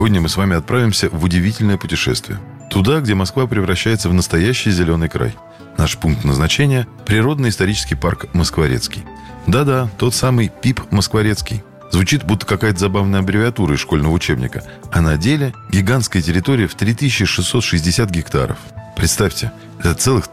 Сегодня мы с вами отправимся в удивительное путешествие. Туда, где Москва превращается в настоящий зеленый край. Наш пункт назначения – природно-исторический парк Москворецкий. Да-да, тот самый ПИП Москворецкий. Звучит, будто какая-то забавная аббревиатура из школьного учебника. А на деле гигантская территория в 3660 гектаров. Представьте, это целых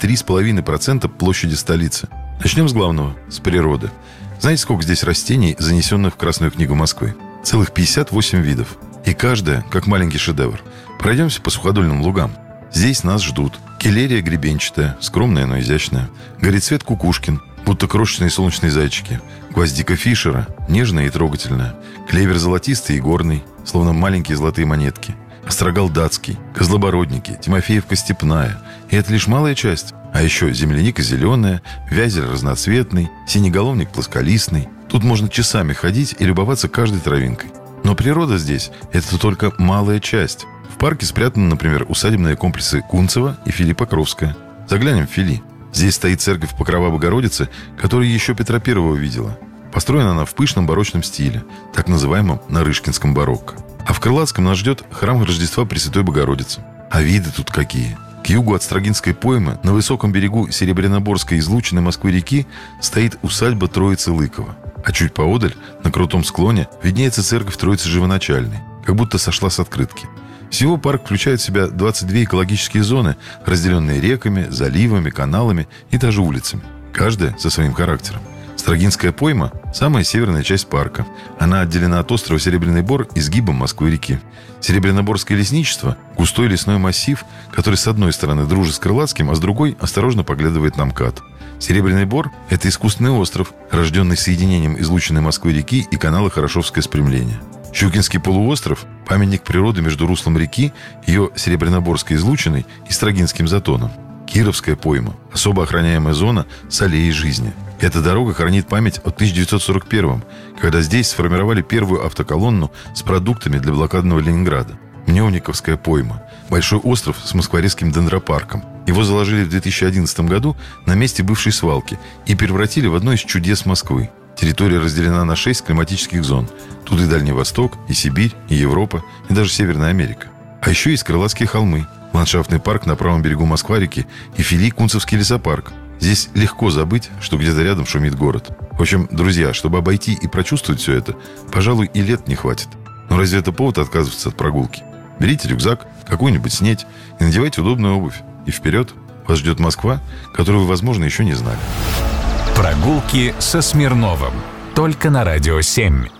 3,5% площади столицы. Начнем с главного, с природы. Знаете, сколько здесь растений, занесенных в Красную книгу Москвы? Целых 58 видов. И каждая, как маленький шедевр. Пройдемся по суходольным лугам. Здесь нас ждут келерия гребенчатая, скромная, но изящная. Горецвет кукушкин, будто крошечные солнечные зайчики. Гвоздика Фишера, нежная и трогательная. Клевер золотистый и горный, словно маленькие золотые монетки. Острогал датский, козлобородники, Тимофеевка степная. И это лишь малая часть. А еще земляника зеленая, вязель разноцветный, синеголовник плосколистный. Тут можно часами ходить и любоваться каждой травинкой. Но природа здесь – это только малая часть. В парке спрятаны, например, усадебные комплексы Кунцево и Фили Покровская. Заглянем в Фили. Здесь стоит церковь Покрова Богородицы, которую еще Петра Первого видела. Построена она в пышном барочном стиле, так называемом нарышкинском барокко. А в Крылатском нас ждет храм Рождества Пресвятой Богородицы. А виды тут какие! К югу от Строгинской поймы, на высоком берегу Серебряноборской излучины Москвы-реки, стоит усадьба Троицы Лыкова. А чуть поодаль, на крутом склоне, виднеется церковь Троицы Живоначальной, как будто сошла с открытки. Всего парк включает в себя 22 экологические зоны, разделенные реками, заливами, каналами и даже улицами. Каждая со своим характером. Строгинская пойма – самая северная часть парка. Она отделена от острова Серебряный Бор изгибом Москвы-реки. Серебряноборское лесничество – густой лесной массив, который с одной стороны дружит с Крылатским, а с другой осторожно поглядывает на МКАД. Серебряный Бор – это искусственный остров, рожденный соединением излученной Москвы-реки и канала Хорошевское спрямление. Щукинский полуостров – памятник природы между руслом реки, ее Серебряноборской излучиной и Строгинским затоном. Кировская пойма – особо охраняемая зона с аллеей жизни. Эта дорога хранит память о 1941-м, когда здесь сформировали первую автоколонну с продуктами для блокадного Ленинграда. Мневниковская пойма – большой остров с москворецким дендропарком. Его заложили в 2011 году на месте бывшей свалки и превратили в одно из чудес Москвы. Территория разделена на 6 климатических зон. Тут и Дальний Восток, и Сибирь, и Европа, и даже Северная Америка. А еще есть Крылатские холмы, ландшафтный парк на правом берегу Москва-реки и Фили-Кунцевский лесопарк. Здесь легко забыть, что где-то рядом шумит город. В общем, друзья, чтобы обойти и прочувствовать все это, пожалуй, и лет не хватит. Но разве это повод отказываться от прогулки? Берите рюкзак, какую-нибудь снеть и надевайте удобную обувь. И вперед! Вас ждет Москва, которую вы, возможно, еще не знали. Прогулки со Смирновым. Только на Радио 7.